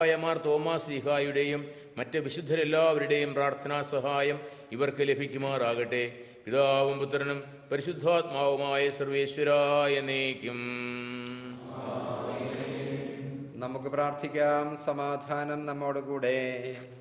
Mar Thomas ലീഹായുടെയും മറ്റ് വിശുദ്ധരെല്ലാവരുടെയും പ്രാർത്ഥനാ സഹായം ഇവർക്ക് ലഭിക്കുമാറാകട്ടെ. പിതാവും പുത്രനും പരിശുദ്ധാത്മാവുമായ സർവേശ്വരായ എന്നേക്കും. നമുക്ക് പ്രാർത്ഥിക്കാം. സമാധാനം നമ്മോടുകൂടെ.